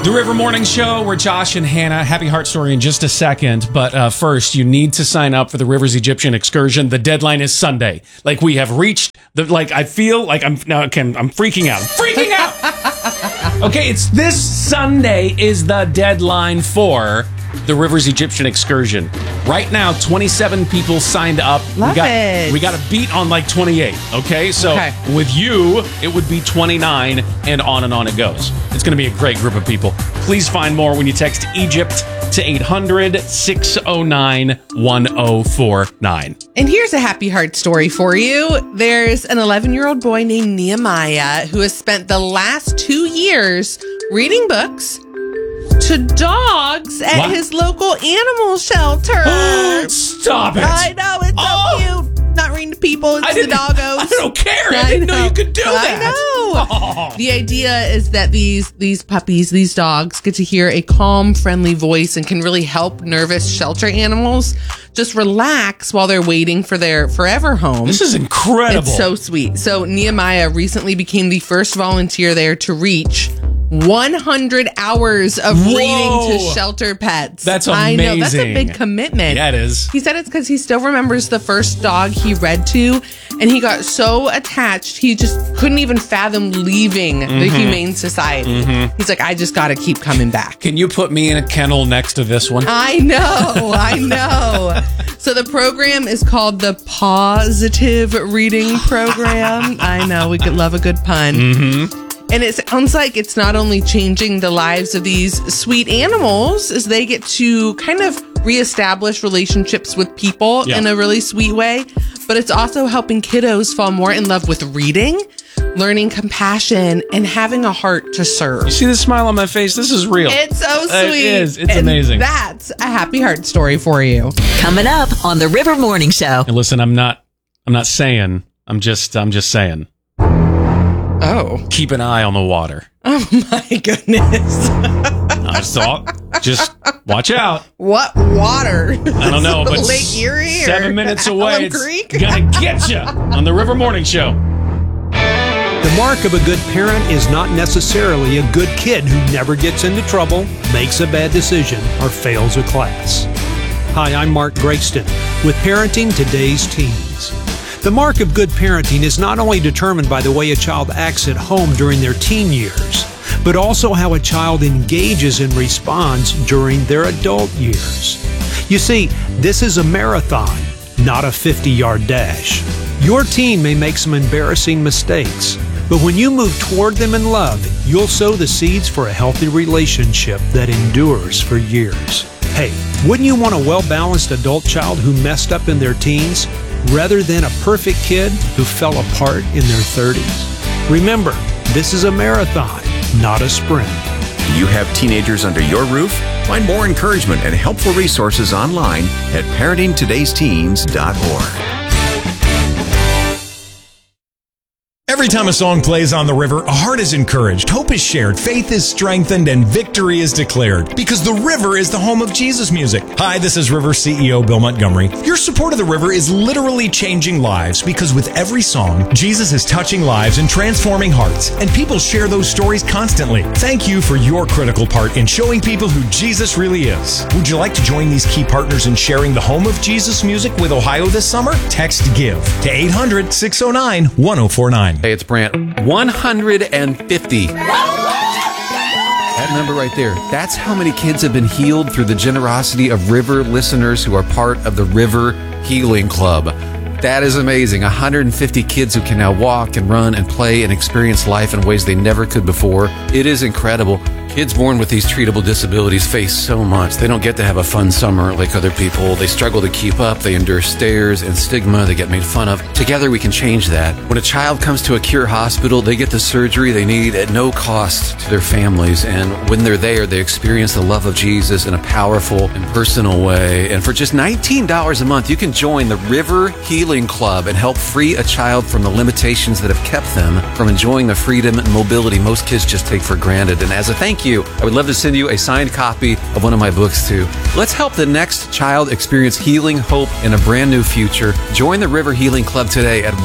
The River Morning Show, we're Josh and Hannah. Happy Heart Story in just a second. But first, you need to sign up for the Rivers Egyptian excursion. The deadline is Sunday. Like, we have reached I feel like I'm freaking out. Freaking out! Okay, it's this Sunday is the deadline for the Rivers Egyptian excursion. Right now, 27 people signed up. Love it. We got a beat on like 28, okay? So with you, it would be 29, and on it goes. It's going to be a great group of people. Please find more when you text Egypt to 800-609-1049. And here's a happy heart story for you. There's an 11-year-old boy named Nehemiah who has spent the last 2 years reading books to dogs at his local animal shelter. Stop it. I know, it's so cute. Not reading to people, it's the doggos. I don't care. I didn't know you could do that. I know. The idea is that these puppies, these dogs, get to hear a calm, friendly voice and can really help nervous shelter animals just relax while they're waiting for their forever home. This is incredible. It's so sweet. So Nehemiah recently became the first volunteer there to reach 100 hours of reading to shelter pets. That's amazing. I know. That's a big commitment. Yeah, it is. He said it's because he still remembers the first dog he read to, and he got so attached, he just couldn't even fathom leaving the Humane Society. He's like, I just got to keep coming back. Can you put me in a kennel next to this one? I know. So the program is called the Positive Reading Program. I know, we could love a good pun. And it sounds like it's not only changing the lives of these sweet animals as they get to kind of reestablish relationships with people in a really sweet way, but it's also helping kiddos fall more in love with reading, learning compassion, and having a heart to serve. You see the smile on my face? This is real. It's so sweet. It is. It's amazing. That's a happy heart story for you. Coming up on the River Morning Show. And listen, I'm not saying. I'm just saying. Oh. Keep an eye on the water. Oh my goodness. Just watch out. What water? I don't know, but Lake Erie 7 minutes away, Alum it's Creek? gonna get you on the River Morning Show. The mark of a good parent is not necessarily a good kid who never gets into trouble, makes a bad decision, or fails a class. Hi, I'm Mark Gregston with Parenting Today's Teens. The mark of good parenting is not only determined by the way a child acts at home during their teen years, but also how a child engages and responds during their adult years. You see, this is a marathon, not a 50-yard dash. Your teen may make some embarrassing mistakes, but when you move toward them in love, you'll sow the seeds for a healthy relationship that endures for years. Hey, wouldn't you want a well-balanced adult child who messed up in their teens, rather than a perfect kid who fell apart in their 30s? Remember, this is a marathon, not a sprint. Do you have teenagers under your roof? Find more encouragement and helpful resources online at parentingtodaysteens.org. Every time a song plays on the river, a heart is encouraged, hope is shared, faith is strengthened, and victory is declared. Because the river is the home of Jesus music. Hi, this is River CEO Bill Montgomery. Your support of the river is literally changing lives, because with every song, Jesus is touching lives and transforming hearts, and people share those stories constantly. Thank you for your critical part in showing people who Jesus really is. Would you like to join these key partners in sharing the home of Jesus music with Ohio this summer? Text GIVE to 800-609-1049. Hey, it's Brant. 150. That number right there, that's how many kids have been healed through the generosity of River listeners who are part of the River Healing Club. That is amazing. 150 kids who can now walk and run and play and experience life in ways they never could before. It is incredible. Kids born with these treatable disabilities face so much. They don't get to have a fun summer like other people. They struggle to keep up. They endure stares and stigma. They get made fun of. Together we can change that. When a child comes to a Cure hospital, they get the surgery they need at no cost to their families. And when they're there, they experience the love of Jesus in a powerful and personal way. And for just $19 a month, you can join the River Healing Club and help free a child from the limitations that have kept them from enjoying the freedom and mobility most kids just take for granted. And as a thank you, I would love to send you a signed copy of one of my books too. Let's help the next child experience healing, hope, and a brand new future. Join the River Healing Club today at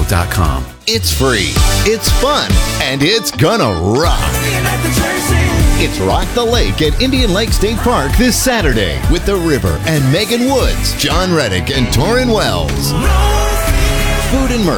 riverradio.com. It's free, it's fun, and it's gonna rock. It's Rock the Lake at Indian Lake State Park this Saturday with The River and Megan Woods, John Reddick, and Torrin Wells. Food and merch